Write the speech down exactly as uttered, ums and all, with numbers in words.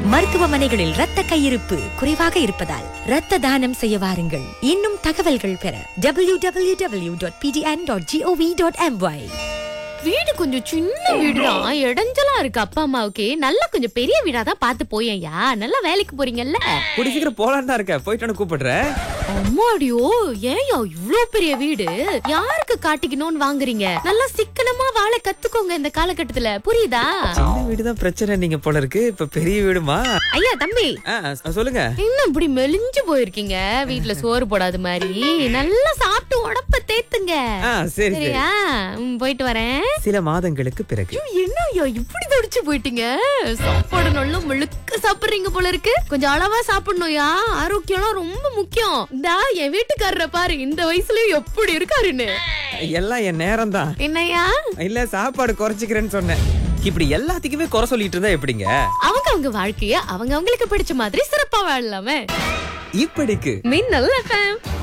மருத்துவமனைகளில் இரத்த கையிருப்பு குறைவாக இருப்பதால் இரத்த தானம் செய்ய வாருங்கள். இன்னும் தகவல்கள் பெற W W W dot B T N dot gov dot MY. வீடு கொஞ்சம் சின்ன வீடுதான், இடைஞ்சலா இருக்கு. அப்பா அம்மாவுக்கு நல்லா கொஞ்சம் பெரிய வீடாதான் பார்த்து போயேன்யா. நல்லா வேலைக்கு போறீங்கல்ல, கூடி சீக்கிரம் போலான்னு தான் இருக்க. போயிட்டு கூப்பிடுறேன். அம்மாடியோ, ஏன்யா இவ்ளோ பெரிய வீடு யாருக்கு காட்டிக்கணும்னு வாங்குறீங்க? நல்லா சிக்கனமா வாழ கத்துக்கோங்க இந்த காலகட்டத்துல, புரியுதா? சின்ன வீடுதான் பிரச்சனை நீங்க போல இருக்கு. இப்ப பெரிய வீடுமா? ஐயா தம்பி, சொல்லுங்க. இன்னும் இப்படி மெலிஞ்சு போயிருக்கீங்க, வீட்டுல சோறு போடாத மாதிரி. நல்லா சாப்பிட்டு உடம்ப தேத்துங்க. சரியா? போயிட்டு வரேன். சில மாதங்களுக்கு பிறகு. என்ன ஐயா இப்படி தடிச்சு போயிட்டீங்க? சாப்பாடு நல்லா முழுக்க சாப்பிடுறீங்க போல இருக்கு. கொஞ்சம் அளவா சாப்பிடணும்யா, ஆரோக்கியம் ரொம்ப முக்கியம். இந்தா என் வீட்டுக்காரரை பாரு, இந்த வயசுலயும் எப்படி இருக்காருன்னு. எல்லாம் என் நேரம் தான். என்னையா? இல்ல சாப்பாடு குறைச்சிக்கிறேன்னு சொன்னேன். இப்படி எல்லாத்துக்குமே குறை சொல்லிட்டு இருந்தா எப்படிங்க? அவங்க அவங்க வாழ்க்கைய அவங்க அவங்களுக்கு பிடிச்ச மாதிரி சிறப்பா வாழலாமே. இப்படிக்கு மின்னல் எஃப்எம்.